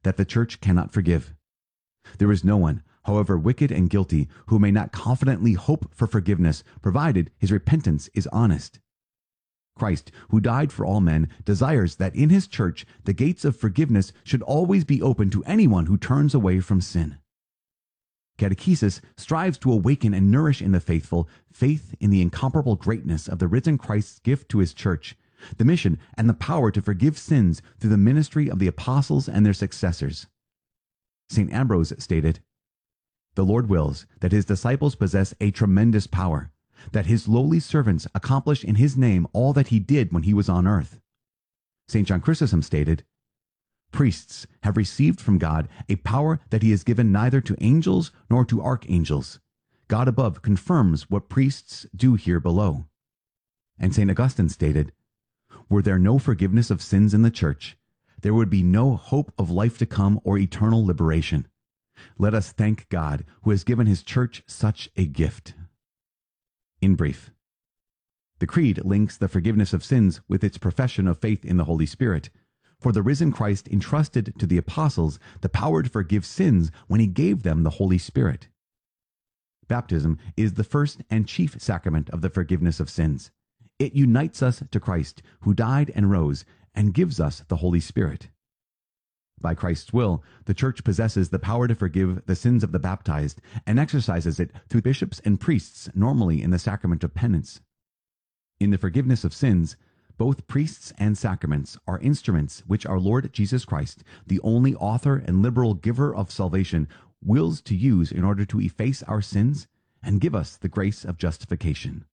that the church cannot forgive. There is no one, however wicked and guilty, who may not confidently hope for forgiveness, provided his repentance is honest. Christ, who died for all men, desires that in his church the gates of forgiveness should always be open to anyone who turns away from sin. Catechesis strives to awaken and nourish in the faithful faith in the incomparable greatness of the risen Christ's gift to his church, the mission and the power to forgive sins through the ministry of the apostles and their successors. St. Ambrose stated, "The Lord wills that his disciples possess a tremendous power, that his lowly servants accomplish in his name all that he did when he was on earth." St. John Chrysostom stated, "Priests have received from God a power that he has given neither to angels nor to archangels. God above confirms what priests do here below." And St. Augustine stated, "Were there no forgiveness of sins in the church, there would be no hope of life to come or eternal liberation. Let us thank God who has given his church such a gift." In brief, the Creed links the forgiveness of sins with its profession of faith in the Holy Spirit. For the risen Christ entrusted to the apostles the power to forgive sins when he gave them the Holy Spirit. Baptism is the first and chief sacrament of the forgiveness of sins. It unites us to Christ, who died and rose, and gives us the Holy Spirit. By Christ's will, the Church possesses the power to forgive the sins of the baptized and exercises it through bishops and priests, normally in the sacrament of penance. In the forgiveness of sins, both priests and sacraments are instruments which our Lord Jesus Christ, the only author and liberal giver of salvation, wills to use in order to efface our sins and give us the grace of justification.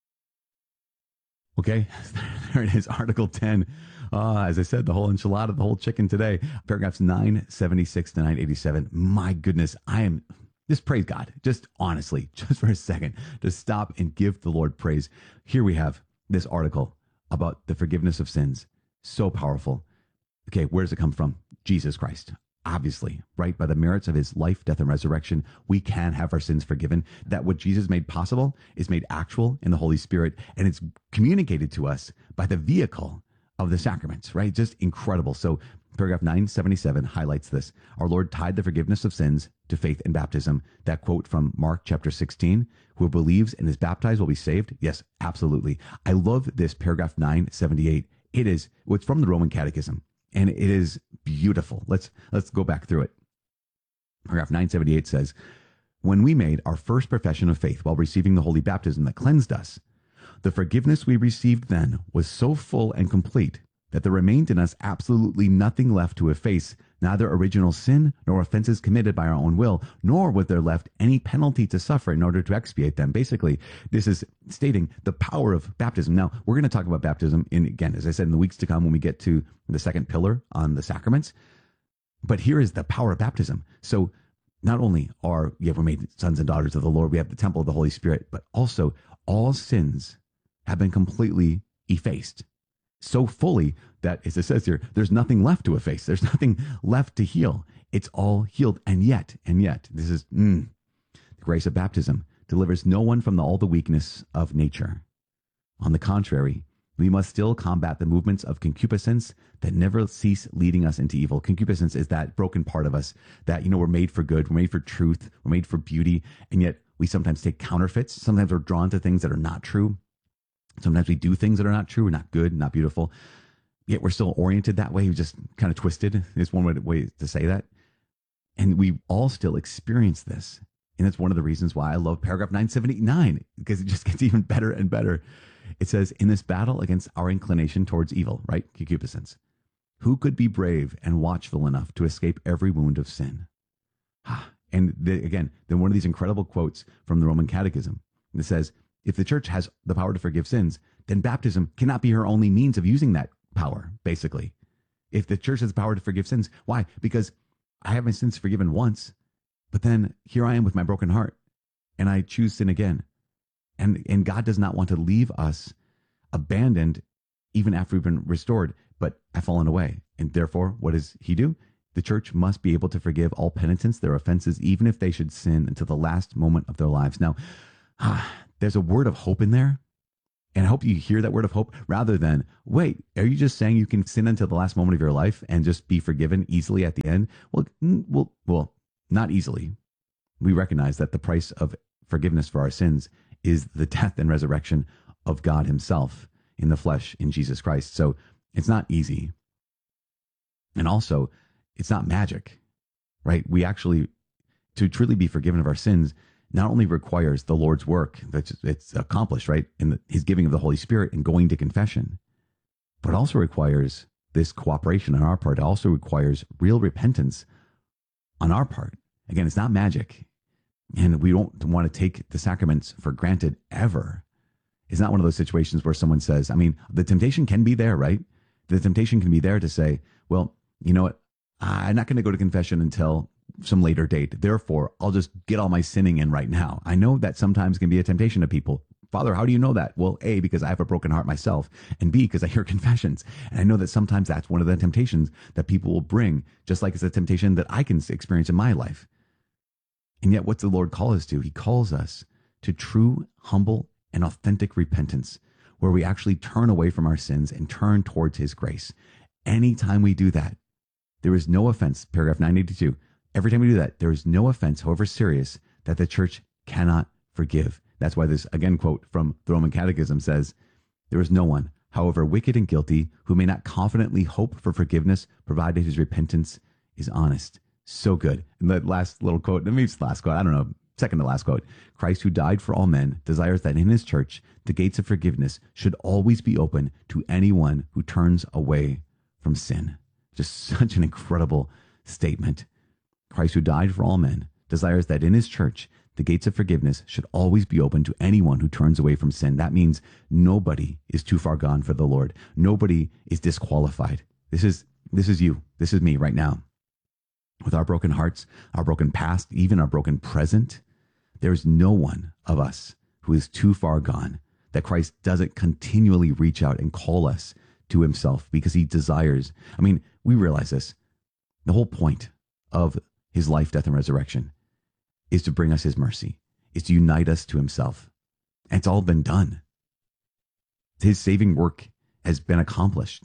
Okay, there it is, Article 10. As I said, the whole enchilada, the whole chicken today. Paragraphs 976 to 987. My goodness, just praise God. Just honestly, just for a second, to stop and give the Lord praise. Here we have this article about the forgiveness of sins. So powerful. Okay, where does it come from? Jesus Christ. Obviously, right? By the merits of his life, death, and resurrection, we can have our sins forgiven. That what Jesus made possible is made actual in the Holy Spirit, and it's communicated to us by the vehicle of the sacraments, right? Just incredible. So paragraph 977 highlights this. Our Lord tied the forgiveness of sins to faith and baptism. That quote from Mark chapter 16, who believes and is baptized will be saved. Yes, absolutely. I love this paragraph 978. It's from the Roman Catechism, and it is beautiful. Let's go back through it. Paragraph 978 says, "When we made our first profession of faith while receiving the holy baptism that cleansed us, the forgiveness we received then was so full and complete that there remained in us absolutely nothing left to efface, neither original sin nor offenses committed by our own will, nor was there left any penalty to suffer in order to expiate them." Basically, this is stating the power of baptism. Now, we're going to talk about baptism again, as I said, in the weeks to come when we get to the second pillar on the sacraments. But here is the power of baptism. So not only we're made sons and daughters of the Lord, we have the temple of the Holy Spirit, but also all sins have been completely effaced. So fully that, as it says here, there's nothing left to efface. There's nothing left to heal. It's all healed. And yet, this is the grace of baptism delivers no one from all the weakness of nature. On the contrary, we must still combat the movements of concupiscence that never cease leading us into evil. Concupiscence is that broken part of us that, we're made for good, we're made for truth, we're made for beauty, and yet we sometimes take counterfeits. Sometimes we're drawn to things that are not true. Sometimes we do things that are not true, not good, not beautiful, yet we're still oriented that way. We're just kind of twisted is one way to say that. And we all still experience this. And that's one of the reasons why I love paragraph 979, because it just gets even better and better. It says, "In this battle against our inclination towards evil," right? Concupiscence. "Who could be brave and watchful enough to escape every wound of sin?" And then one of these incredible quotes from the Roman Catechism that says, if the church has the power to forgive sins, then baptism cannot be her only means of using that power, basically. If the church has the power to forgive sins, why? Because I have my sins forgiven once, but then here I am with my broken heart, and I choose sin again. And God does not want to leave us abandoned even after we've been restored, but have fallen away. And therefore, what does he do? The church must be able to forgive all penitents their offenses, even if they should sin until the last moment of their lives. Now, there's a word of hope in there. And I hope you hear that word of hope rather than, wait, are you just saying you can sin until the last moment of your life and just be forgiven easily at the end? Well, not easily. We recognize that the price of forgiveness for our sins is the death and resurrection of God himself in the flesh in Jesus Christ. So it's not easy. And also, it's not magic, right? We actually, to truly be forgiven of our sins, not only requires the Lord's work that it's accomplished, right, in his giving of the Holy Spirit and going to confession, but also requires this cooperation on our part. It also requires real repentance on our part. Again, it's not magic, and we don't want to take the sacraments for granted ever. It's not one of those situations where someone says, I mean, the temptation can be there, right? The temptation can be there to say, well, you know what? I'm not going to go to confession until some later date. Therefore, I'll just get all my sinning in right now. I know that sometimes can be a temptation to people. Father, how do you know that? Well, A, because I have a broken heart myself, and B, because I hear confessions. And I know that sometimes that's one of the temptations that people will bring, just like it's a temptation that I can experience in my life. And yet, what's the Lord call us to? He calls us to true, humble, and authentic repentance, where we actually turn away from our sins and turn towards his grace. Anytime we do that, there is no offense, paragraph 982. Every time we do that, there is no offense, however serious, that the church cannot forgive. That's why this, again, quote from the Roman Catechism says, there is no one, however wicked and guilty, who may not confidently hope for forgiveness, provided his repentance is honest. So good. And the last little quote, maybe it's the last quote, I don't know, second to last quote. Christ, who died for all men, desires that in his church, the gates of forgiveness should always be open to anyone who turns away from sin. Just such an incredible statement. Christ, who died for all men, desires that in his church, the gates of forgiveness should always be open to anyone who turns away from sin. That means nobody is too far gone for the Lord. Nobody is disqualified. This is you. This is me right now. With our broken hearts, our broken past, even our broken present, there's no one of us who is too far gone that Christ doesn't continually reach out and call us to himself because he desires. I mean, we realize this. The whole point of his life, death, and resurrection is to bring us his mercy, is to unite us to himself. And it's all been done. His saving work has been accomplished.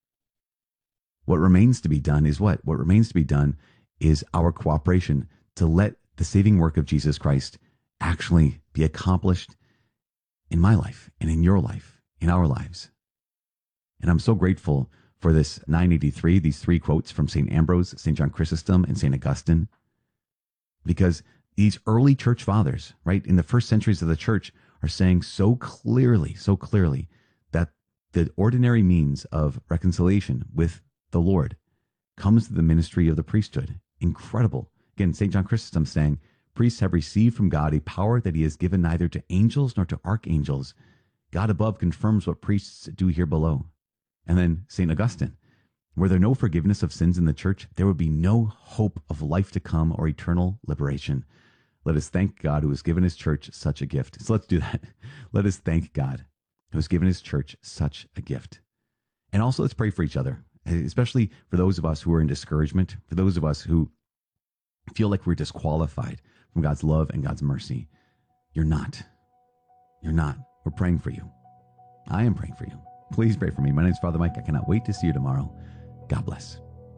What remains to be done is what? What remains to be done is our cooperation to let the saving work of Jesus Christ actually be accomplished in my life and in your life, in our lives. And I'm so grateful for this 983, these three quotes from St. Ambrose, St. John Chrysostom, and St. Augustine, because these early church fathers, right, in the first centuries of the church are saying so clearly that the ordinary means of reconciliation with the Lord comes to the ministry of the priesthood. Incredible. Again, St. John Chrysostom saying, priests have received from God a power that he has given neither to angels nor to archangels. God above confirms what priests do here below. And then St. Augustine, were there no forgiveness of sins in the church, there would be no hope of life to come or eternal liberation. Let us thank God who has given his church such a gift. So let's do that. Let us thank God who has given his church such a gift. And also let's pray for each other, especially for those of us who are in discouragement, for those of us who feel like we're disqualified from God's love and God's mercy. You're not. You're not. We're praying for you. I am praying for you. Please pray for me. My name is Father Mike. I cannot wait to see you tomorrow. God bless.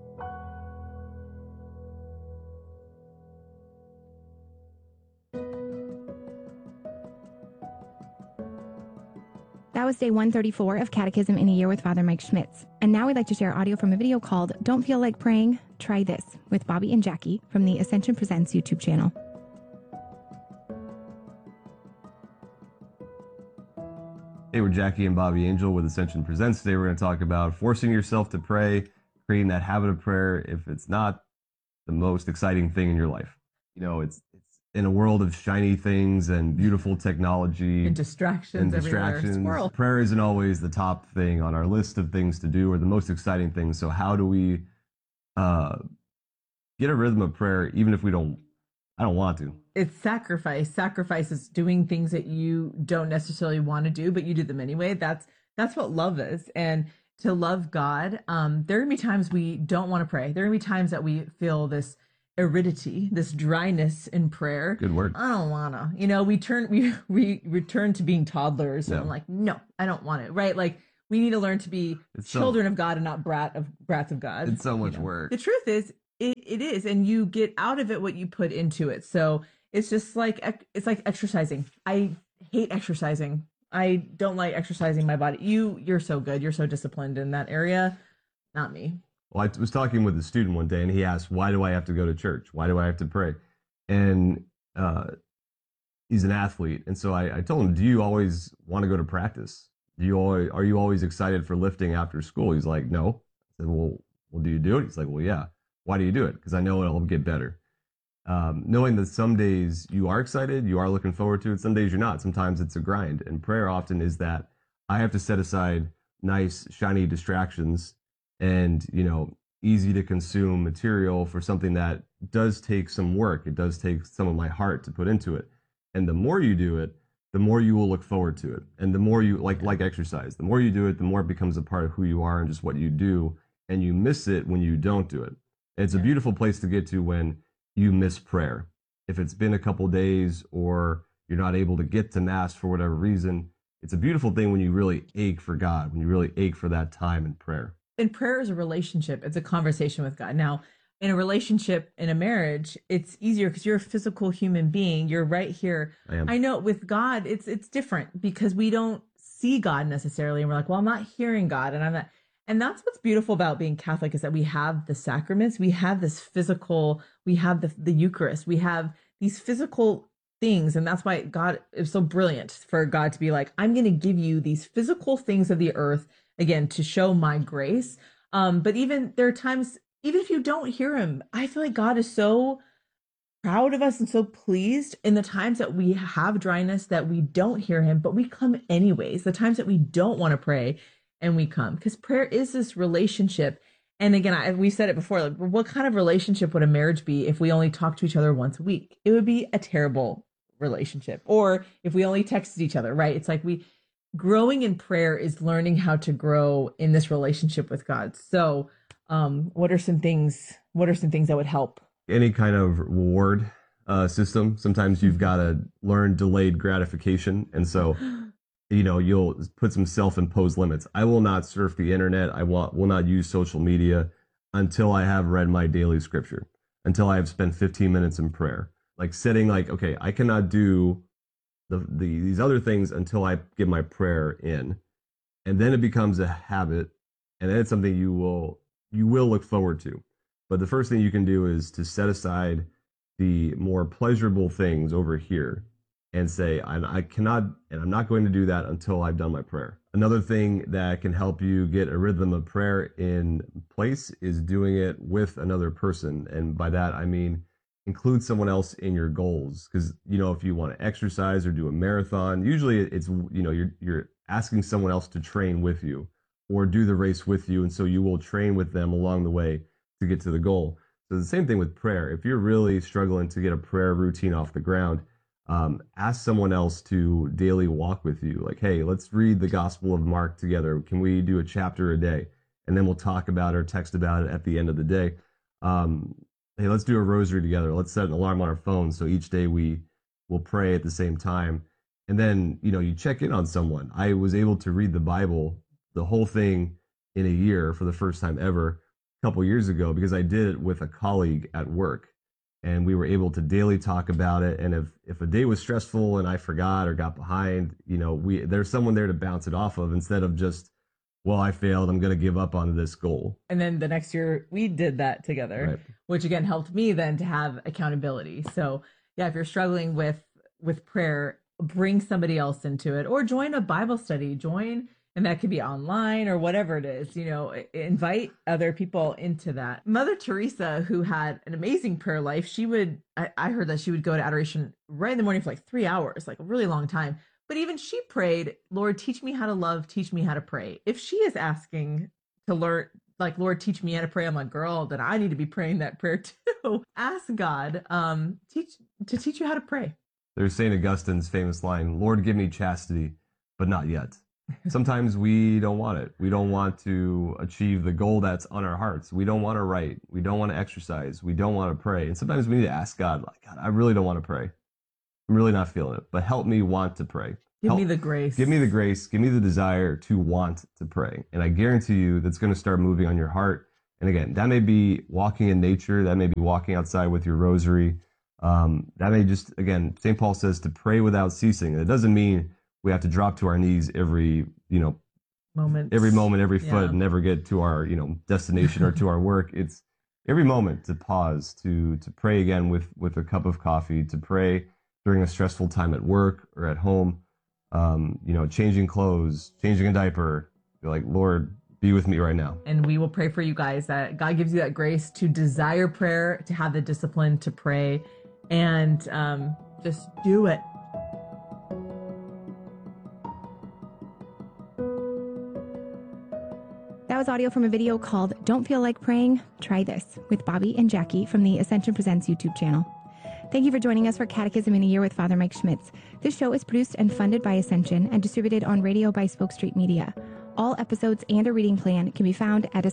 That was day 134 of Catechism in a Year with Father Mike Schmitz. And now we'd like to share audio from a video called Don't Feel Like Praying? Try This with Bobby and Jackie from the Ascension Presents YouTube channel. Hey, we're Jackie and Bobby Angel with Ascension Presents. Today we're going to talk about forcing yourself to pray, creating that habit of prayer if it's not the most exciting thing in your life. You know, it's in a world of shiny things and beautiful technology and distractions. Everywhere. Prayer isn't always the top thing on our list of things to do or the most exciting things. So how do we get a rhythm of prayer even if I don't want to? It's sacrifice. Sacrifice is doing things that you don't necessarily want to do, but you do them anyway. That's what love is. And to love God, there are going to be times we don't want to pray. There are going to be times that we feel this aridity, this dryness in prayer. Good word. I don't wanna. We return to being toddlers. And I'm like, no, I don't want it. Right? Like we need to learn to be children of God and not brats of God. It's so much work. The truth is, it is, and you get out of it what you put into it. So it's just like it's like exercising. I hate exercising. I don't like exercising my body. You're so good. You're so disciplined in that area. Not me. Well, I was talking with a student one day, and he asked, "Why do I have to go to church? Why do I have to pray?" And he's an athlete, and so I told him, "Do you always want to go to practice? Are you always excited for lifting after school?" He's like, "No." I said, "Well, do you do it?" He's like, "Well, yeah." Why do you do it? Because I know it'll get better. Knowing that some days you are excited, you are looking forward to it, some days you're not. Sometimes it's a grind, and prayer often is that I have to set aside nice, shiny distractions and easy to consume material for something that does take some work. It does take some of my heart to put into it. And the more you do it, the more you will look forward to it. And the more you like exercise, the more you do it, the more it becomes a part of who you are and just what you do. And you miss it when you don't do it. It's a beautiful place to get to when you miss prayer. If it's been a couple days or you're not able to get to mass for whatever reason, it's a beautiful thing when you really ache for God, when you really ache for that time in prayer. And prayer is a relationship. It's a conversation with God. Now, in a relationship, in a marriage, it's easier because you're a physical human being. You're right here. I know with God, it's different because we don't see God necessarily. And we're like, well, I'm not hearing God. And I'm not. And that's what's beautiful about being Catholic is that we have the sacraments. We have this physical, we have the Eucharist. We have these physical things. And that's why God is so brilliant for God to be like, I'm going to give you these physical things of the earth, again, to show my grace. But even there are times, even if you don't hear him, I feel like God is so proud of us and so pleased in the times that we have dryness, that we don't hear him, but we come anyways. The times that we don't want to pray and we come, because prayer is this relationship. And again, we said it before, like, what kind of relationship would a marriage be if we only talked to each other once a week? It would be a terrible relationship. Or if we only texted each other, right? It's like growing in prayer is learning how to grow in this relationship with God. So what are some things that would help? Any kind of reward system. Sometimes you've got to learn delayed gratification. And so, you'll put some self-imposed limits. I will not surf the internet. I will not use social media until I have read my daily scripture, until I have spent 15 minutes in prayer. Like setting okay, I cannot do these other things until I get my prayer in. And then it becomes a habit, and then it's something you will look forward to. But the first thing you can do is to set aside the more pleasurable things over here and say, I cannot, and I'm not going to do that until I've done my prayer. Another thing that can help you get a rhythm of prayer in place is doing it with another person. And by that, I mean, include someone else in your goals. Because, if you want to exercise or do a marathon, usually it's, you're asking someone else to train with you or do the race with you. And so you will train with them along the way to get to the goal. So the same thing with prayer. If you're really struggling to get a prayer routine off the ground, ask someone else to daily walk with you. Like, hey, let's read the Gospel of Mark together. Can we do a chapter a day? And then we'll talk about it or text about it at the end of the day. Hey, let's do a rosary together. Let's set an alarm on our phone so each day we will pray at the same time. And then, you check in on someone. I was able to read the Bible, the whole thing, in a year for the first time ever a couple years ago because I did it with a colleague at work. And we were able to daily talk about it. And if a day was stressful and I forgot or got behind, there's someone there to bounce it off of instead of just, well, I failed, I'm going to give up on this goal. And then the next year we did that together, right, which again helped me then to have accountability. So yeah, if you're struggling with prayer, bring somebody else into it or join a Bible study, and that could be online or whatever it is, invite other people into that. Mother Teresa, who had an amazing prayer life, I heard that she would go to adoration right in the morning for like 3 hours, like a really long time. But even she prayed, Lord, teach me how to love, teach me how to pray. If she is asking to learn, like, Lord, teach me how to pray, I'm like, girl, then I need to be praying that prayer too. Ask God to teach you how to pray. There's St. Augustine's famous line, Lord, give me chastity, but not yet. Sometimes we don't want it. We don't want to achieve the goal that's on our hearts. We don't want to write. We don't want to exercise. We don't want to pray. And sometimes we need to ask God, like, God, I really don't want to pray. I'm really not feeling it, but help me want to pray. Give me the grace. Give me the grace. Give me the desire to want to pray. And I guarantee you that's going to start moving on your heart. And again, that may be walking in nature. That may be walking outside with your rosary. That may just, again, St. Paul says to pray without ceasing. And it doesn't mean we have to drop to our knees every moment, every foot, and never get to our, destination or to our work. It's every moment to pause, to pray again with a cup of coffee, to pray during a stressful time at work or at home. Changing clothes, changing a diaper. You're like, Lord, be with me right now. And we will pray for you guys that God gives you that grace to desire prayer, to have the discipline to pray, and just do it. That was audio from a video called Don't Feel Like Praying? Try This with Bobby and Jackie from the Ascension Presents YouTube channel. Thank you for joining us for Catechism in a Year with Father Mike Schmitz. This show is produced and funded by Ascension and distributed on radio by Spoke Street Media. All episodes and a reading plan can be found at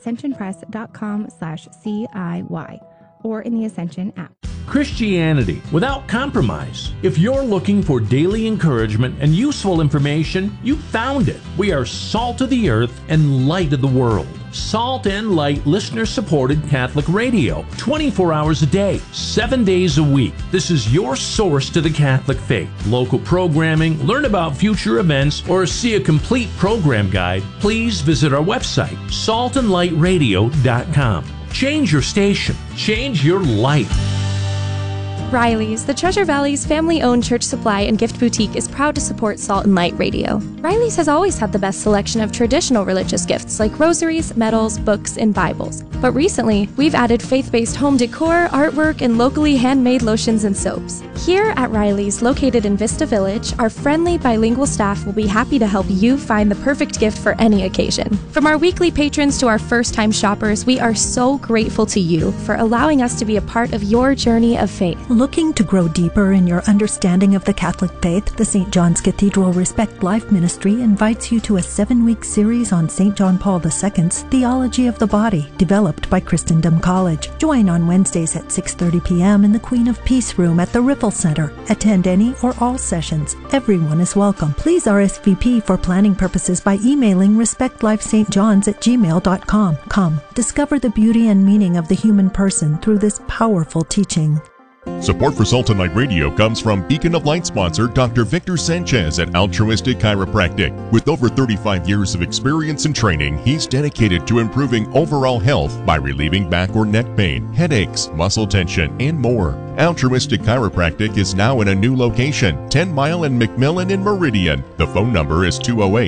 ascensionpress.com/CIY or in the Ascension app. Christianity without compromise. If you're looking for daily encouragement and useful information, you found it. We are salt of the earth and light of the world. Salt and Light listener-supported Catholic radio, 24 hours a day, 7 days a week. This is your source to the Catholic faith. Local programming, learn about future events, or see a complete program guide, please visit our website, saltandlightradio.com. Change your station. Change your life. Riley's, the Treasure Valley's family-owned church supply and gift boutique, is proud to support Salt and Light Radio. Riley's has always had the best selection of traditional religious gifts like rosaries, medals, books, and Bibles. But recently, we've added faith-based home decor, artwork, and locally handmade lotions and soaps. Here at Riley's, located in Vista Village, our friendly bilingual staff will be happy to help you find the perfect gift for any occasion. From our weekly patrons to our first-time shoppers, we are so grateful to you for allowing us to be a part of your journey of faith. Looking to grow deeper in your understanding of the Catholic faith, the St. John's Cathedral Respect Life Ministry invites you to a 7-week series on St. John Paul II's Theology of the Body, developed by Christendom College. Join on Wednesdays at 6:30 p.m. in the Queen of Peace Room at the Riffle Center. Attend any or all sessions. Everyone is welcome. Please RSVP for planning purposes by emailing respectlifestjohns@gmail.com. Come, discover the beauty and meaning of the human person through this powerful teaching. Support for Salt and Light Radio comes from Beacon of Light sponsor Dr. Victor Sanchez at Altruistic Chiropractic. With over 35 years of experience and training, he's dedicated to improving overall health by relieving back or neck pain, headaches, muscle tension, and more. Altruistic Chiropractic is now in a new location, 10 Mile and McMillan in Meridian. The phone number is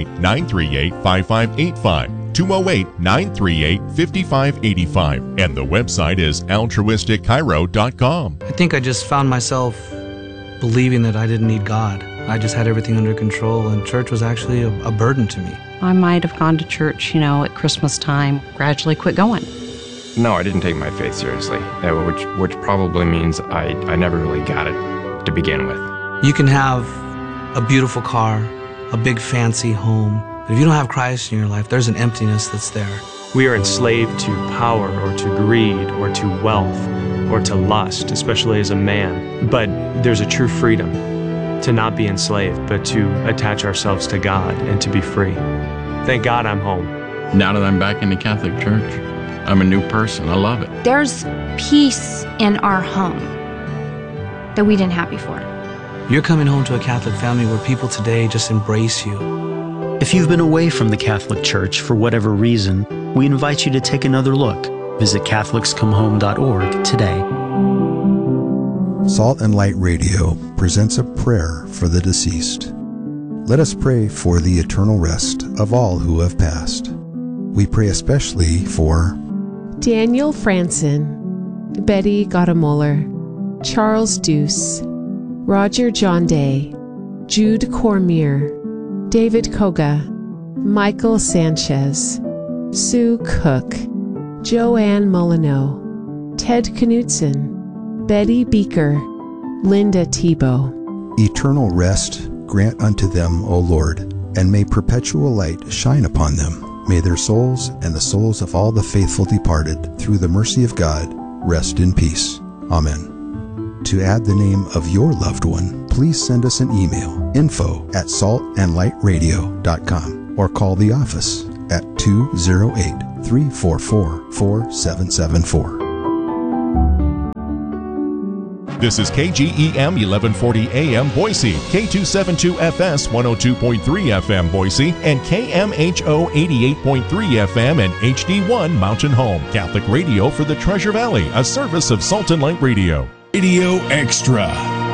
208-938-5585. 208-938-5585, and the website is altruisticchiro.com. I think I just found myself believing that I didn't need God. I just had everything under control, and church was actually a burden to me. I might have gone to church, at Christmas time, gradually quit going. No, I didn't take my faith seriously, which probably means I never really got it to begin with. You can have a beautiful car, a big fancy home, but if you don't have Christ in your life, there's an emptiness that's there. We are enslaved to power or to greed or to wealth or to lust, especially as a man. But there's a true freedom to not be enslaved, but to attach ourselves to God and to be free. Thank God I'm home. Now that I'm back in the Catholic Church, I'm a new person. I love it. There's peace in our home that we didn't have before. You're coming home to a Catholic family where people today just embrace you. If you've been away from the Catholic Church for whatever reason, we invite you to take another look. Visit CatholicsComeHome.org today. Salt and Light Radio presents a prayer for the deceased. Let us pray for the eternal rest of all who have passed. We pray especially for Daniel Franson, Betty Gottemoeller, Charles Deuce, Roger John Day, Jude Cormier, David Koga, Michael Sanchez, Sue Cook, Joanne Molyneux, Ted Knutson, Betty Beaker, Linda Tebow. Eternal rest grant unto them, O Lord, and may perpetual light shine upon them. May their souls and the souls of all the faithful departed, through the mercy of God, rest in peace. Amen. To add the name of your loved one, please send us an email, info@saltandlightradio.com, or call the office at 208-344-4774. This is KGEM 1140 AM Boise, K272FS 102.3 FM Boise, and KMHO 88.3 FM and HD1 Mountain Home. Catholic radio for the Treasure Valley, a service of Salt and Light Radio. Radio Extra.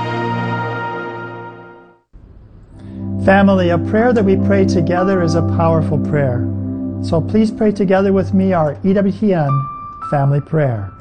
Family, a prayer that we pray together is a powerful prayer. So please pray together with me our EWTN family prayer.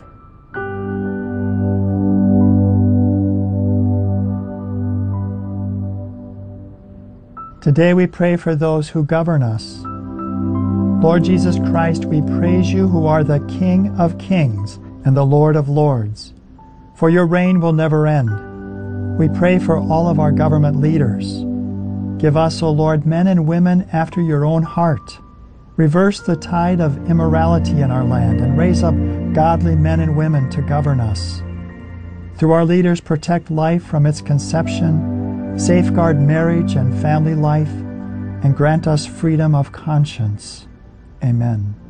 Today we pray for those who govern us. Lord Jesus Christ, we praise you who are the King of Kings and the Lord of Lords, for your reign will never end. We pray for all of our government leaders. Give us, O Lord, men and women after your own heart. Reverse the tide of immorality in our land and raise up godly men and women to govern us. Through our leaders, protect life from its conception, safeguard marriage and family life, and grant us freedom of conscience. Amen.